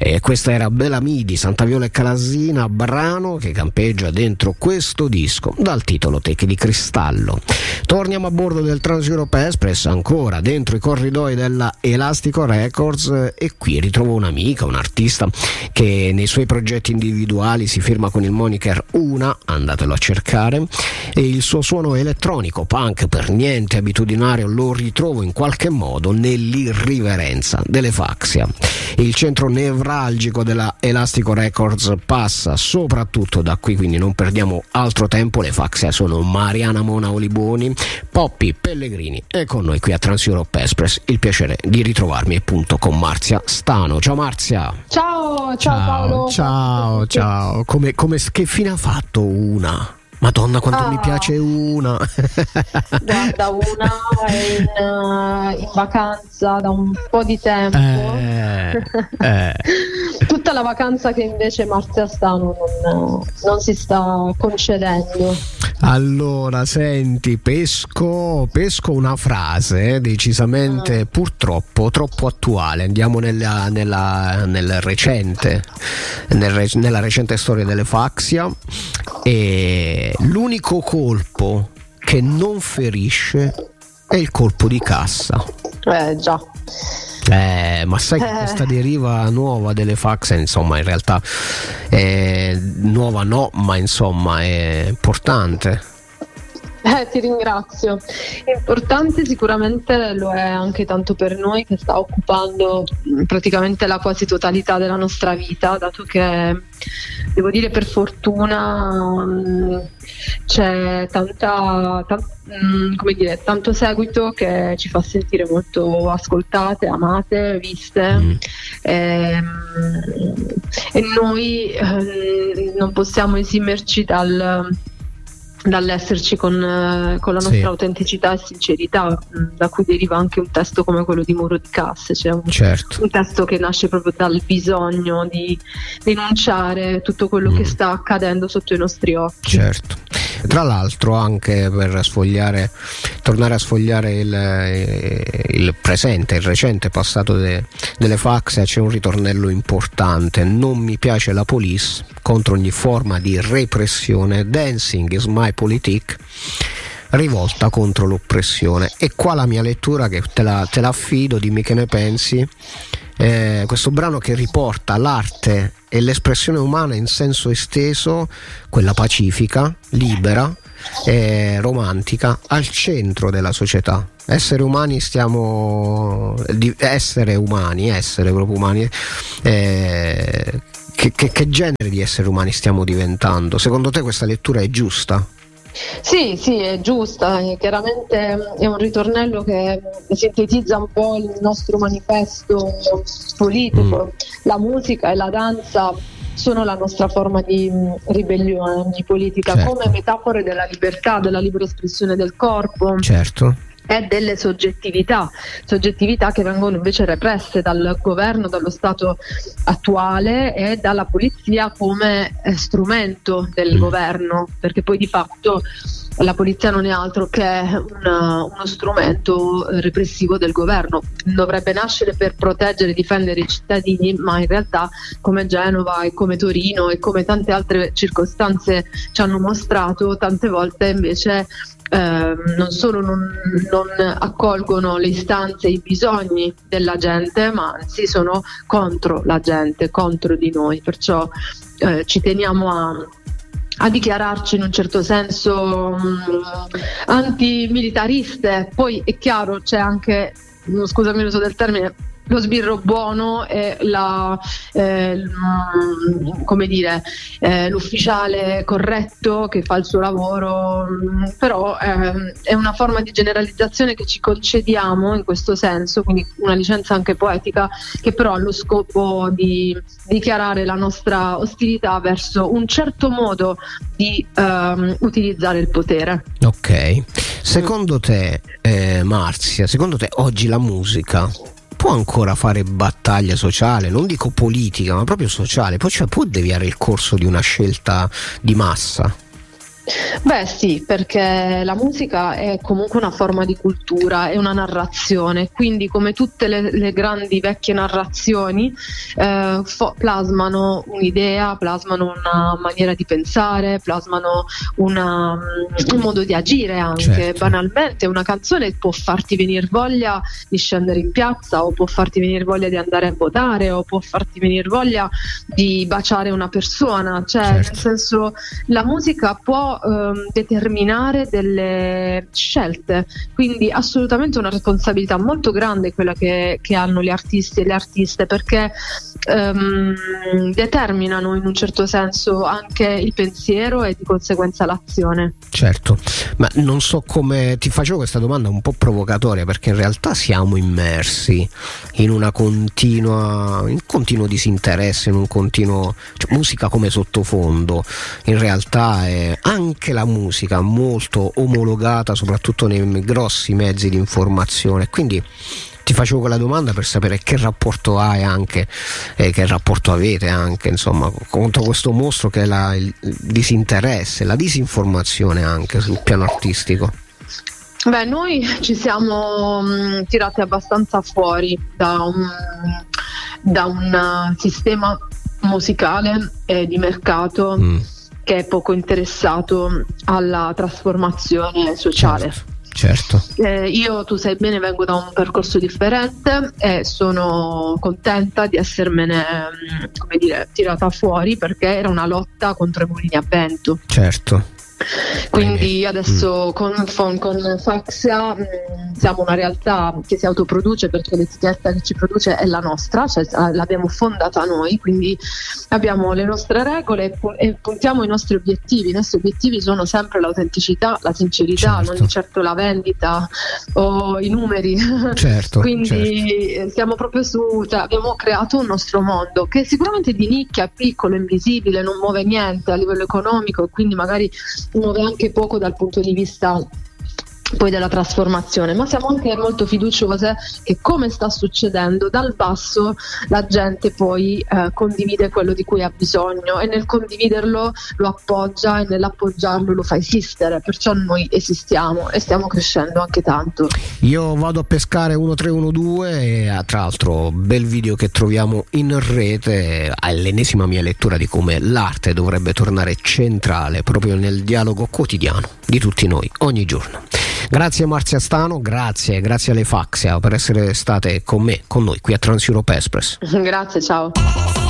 Questa era Bellamy di Santa Viola e Calasina, brano che campeggia dentro questo disco dal titolo Techi di cristallo. Torniamo a bordo del Trans-Europe Express, ancora dentro i corridoi della Elastico Records, e qui ritrovo un'amica, un artista che nei suoi progetti individuali si firma con il moniker Una, andatelo a cercare, e il suo suono elettronico punk per niente abitudinario lo ritrovo in qualche modo nell'irriverenza dell'Efaxia. Il centro nevralgico della Elastico Records passa soprattutto da qui, quindi non perdiamo altro tempo. L'Efaxia sono Mariana Mona Oliboni, Poppy Pellegrini e con noi qui a Trans-Europe Express il piacere di ritrovarmi appunto con Marzia Stano. Ciao Marzia. Ciao Paolo. Ciao. Come che fine ha fatto Una? Madonna, quanto mi piace Una. Guarda, Una è in vacanza da un po' di tempo. Tutta la vacanza che invece Marzia Stano non si sta concedendo. Allora, senti, pesco una frase decisamente purtroppo troppo attuale. Andiamo nella recente storia dell'Efaxia, e l'unico colpo che non ferisce è il colpo di cassa. Già. Ma sai che questa deriva nuova dell'Efaxia, insomma, in realtà nuova no, ma insomma è importante. Ti ringrazio. Importante sicuramente lo è anche tanto per noi, che sta occupando praticamente la quasi totalità della nostra vita, dato che devo dire per fortuna c'è tanto seguito che ci fa sentire molto ascoltate, amate, viste, e noi non possiamo esimerci dall'esserci con la nostra autenticità e sincerità, da cui deriva anche un testo come quello di Muro di Casse, cioè un testo che nasce proprio dal bisogno di denunciare tutto quello che sta accadendo sotto i nostri occhi. Certo. Tra l'altro, anche per tornare a sfogliare il presente, il recente passato dell'Efaxia, c'è un ritornello importante: non mi piace la police, contro ogni forma di repressione, dancing is my politique, rivolta contro l'oppressione. E qua la mia lettura, che te la affido, dimmi che ne pensi. Questo brano che riporta l'arte e l'espressione umana in senso esteso, quella pacifica, libera, romantica, al centro della società. Essere proprio umani. Che genere di esseri umani stiamo diventando? Secondo te questa lettura è giusta? Sì, è giusta, chiaramente è un ritornello che sintetizza un po' il nostro manifesto politico. La musica e la danza sono la nostra forma di ribellione, di politica, certo, come metafore della libertà, della libera espressione del corpo. Certo. E delle soggettività che vengono invece represse dal governo, dallo Stato attuale e dalla polizia come strumento del governo, perché poi di fatto la polizia non è altro che uno strumento repressivo del governo. Dovrebbe nascere per proteggere e difendere i cittadini, ma in realtà, come Genova e come Torino e come tante altre circostanze ci hanno mostrato, tante volte invece non solo non accolgono le istanze e i bisogni della gente, ma anzi sono contro la gente, contro di noi. Perciò ci teniamo a dichiararci in un certo senso antimilitariste. Poi è chiaro, c'è anche, scusami l'uso del termine, lo sbirro buono e l'ufficiale corretto che fa il suo lavoro, però è una forma di generalizzazione che ci concediamo in questo senso, quindi una licenza anche poetica, che però ha lo scopo di dichiarare la nostra ostilità verso un certo modo di utilizzare il potere. Ok, secondo te Marzia, secondo te oggi la musica può ancora fare battaglia sociale, non dico politica ma proprio sociale, può deviare il corso di una scelta di massa? Beh sì, perché la musica è comunque una forma di cultura, è una narrazione, quindi come tutte le grandi vecchie narrazioni plasmano un'idea, plasmano una maniera di pensare, plasmano un modo di agire anche. Certo. Banalmente una canzone può farti venire voglia di scendere in piazza, o può farti venire voglia di andare a votare, o può farti venire voglia di baciare una persona, cioè Certo. nel senso la musica può determinare delle scelte, quindi assolutamente una responsabilità molto grande quella che hanno gli artisti e le artiste, perché determinano in un certo senso anche il pensiero e di conseguenza l'azione. Certo, ma non so come ti facevo questa domanda un po' provocatoria, perché in realtà siamo immersi in un continuo disinteresse, in un continuo, cioè, musica come sottofondo. In realtà è anche la musica molto omologata soprattutto nei grossi mezzi di informazione, quindi ti facevo quella domanda per sapere che rapporto hai anche, che rapporto avete anche, insomma, contro questo mostro che è il disinteresse, la disinformazione anche sul piano artistico. Beh, noi ci siamo tirati abbastanza fuori da un sistema musicale e di mercato che è poco interessato alla trasformazione sociale. Certo. Io, tu sai bene, vengo da un percorso differente e sono contenta di essermene, come dire, tirata fuori, perché era una lotta contro i mulini a vento. Certo. Quindi adesso con Faxia siamo una realtà che si autoproduce, perché l'etichetta che ci produce è la nostra, cioè l'abbiamo fondata noi, quindi abbiamo le nostre regole e puntiamo i nostri obiettivi. I nostri obiettivi sono sempre l'autenticità, la sincerità, Certo. non certo la vendita o i numeri. Certo. Quindi siamo proprio cioè abbiamo creato un nostro mondo che sicuramente è di nicchia, è piccolo, invisibile, non muove niente a livello economico, e quindi magari muove anche poco dal punto di vista poi della trasformazione, ma siamo anche molto fiduciose che, come sta succedendo, dal basso la gente poi condivide quello di cui ha bisogno, e nel condividerlo lo appoggia, e nell'appoggiarlo lo fa esistere. Perciò noi esistiamo e stiamo crescendo anche tanto. Io vado a pescare 1312 e tra l'altro bel video che troviamo in rete, all'ennesima mia lettura di come l'arte dovrebbe tornare centrale proprio nel dialogo quotidiano di tutti noi ogni giorno. Grazie Marzia Stano, grazie alle Faxia per essere state con noi qui a Trans Europe Express. Grazie, ciao.